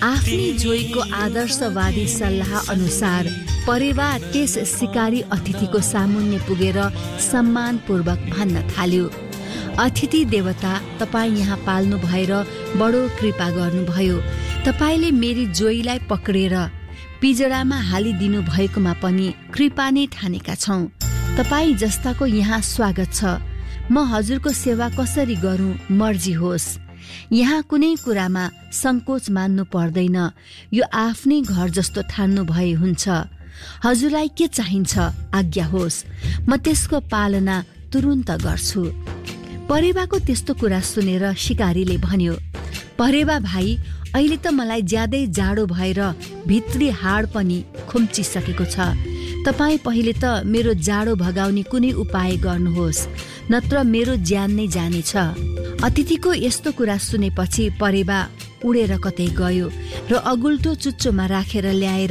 आफ्नै जोईको आदर्शवादी सल्लाह अनुसार परेवा त्यस शिकारी अतिथिको सामुन्ने पुगेर सम्मानपूर्वक भन्न थाल्यो, अतिथि देवता, तपाईँ यहाँ पाल्नु भएर बडो कृपा गर्नुभयो। तपाईँले मेरी जोईलाई पक्रेर पिजडामा हालिदिनु भएकोमा पनि कृपा नै ठानेका छौं। तपाईँ जस्ताको यहाँ स्वागत छ। म हजुरको सेवा कसरी गरूं मर्जी होस्। यहाँ कुनै कुरामा संकोच मान्नु पर्दैन। यो आफ्नै घर जस्तो ठान्नु भए हुन्छ। हजुरलाई के चाहिन्छ आज्ञा होस्, म त्यसको पालना तुरुन्त गर्छु। परेवाको त्यस्तो कुरा सुनेर शिकारीले भन्यो, परेवा भाइ, अहिले त मलाई ज्यादै जाडो भएर भित्री हाड पनि खुम्चिसकेको छ। तपाईँ पहिले त मेरो जाडो भगाउने कुनै उपाय गर्नुहोस्, नत्र मेरो ज्यान नै जानेछ। अतिथिको यस्तो कुरा सुनेपछि परेवा उडेर कतै गयो र अगुल्टो चुच्चोमा राखेर ल्याएर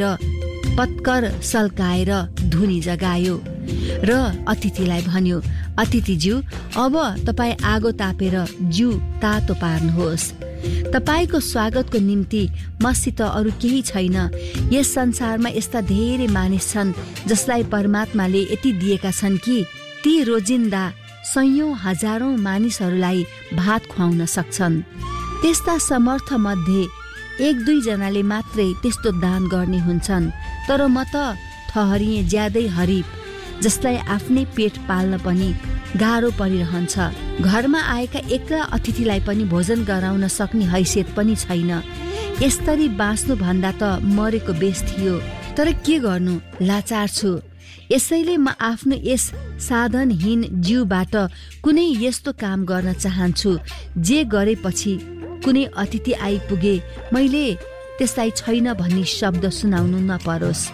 पत्कर सल्काएर धुनी जगायो र अतिथिलाई भन्यो, अतिथिज्यू, अब तपाईँ आगो तापेर जिउ तातो पार्नुहोस्। तपाईको स्वागतको निम्ति मसित अरू केही छैन। यस संसारमा यस्ता धेरै मानिस छन् जसलाई परमात्माले यति दिएका छन् कि ती रोजिन्दा सयौं हजारौं मानिसहरूलाई भात खुवाउन सक्छन्। त्यस्ता समर्थ मध्ये 1-2 जनाले मात्रै त्यस्तो दान गर्ने हुन्छन्। तर म त ठहरिए ज्यादै हरिब, जसलाई आफ्नै पेट पाल्न पनि गाह्रो परिरहन्छ। घरमा आएका एक्ला अतिथिलाई पनि भोजन गराउन सक्ने हैसियत पनि छैन। यसरी बाँच्नु भन्दा त मरेको बेस थियो। तर के गर्नु, लाचार छु। यसैले म आफ्नो यस साधनहीन जीवबाट कुनै यस्तो काम गर्न चाहन्छु जे गरेपछि कुनै अतिथि आइपुगे मैले त्यसलाई छैन भन्ने शब्द सुनाउनु नपरोस्।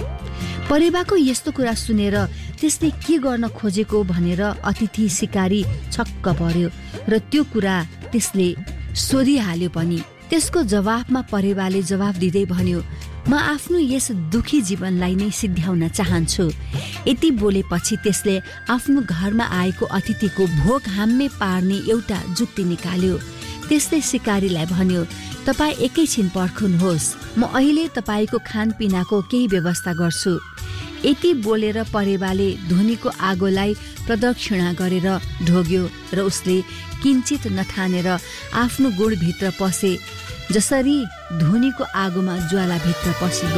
परेवाको यस्तो कुरा सुनेर त्यसले के गर्न खोजेको भनेर अतिथि शिकारी छक्क पर्यो र त्यो कुरा त्यसले सोधिहाल्यो पनि। त्यसको जवाफमा परेवाले जवाफ दिँदै भन्यो, म आफ्नो यस दुखी जीवनलाई नै सिद्ध्याउन चाहन्छु। यति बोलेपछि त्यसले आफ्नो घरमा आएको अतिथिको भोक हाम्मे पार्ने एउटा जुक्ति निकाल्यो। त्यसले शिकारीलाई भन्यो, तपाईँ एकैछिन पर्खनुहोस्, म अहिले तपाईँको खानपिनाको केही व्यवस्था गर्छु। यति बोलेर परेवाले धुनीको आगोलाई प्रदक्षिणा गरेर ढोग्यो र उसले किञ्चित नठानेर आफ्नो गुणभित्र पसे जसरी धुनीको आगोमा ज्वालाभित्र पसी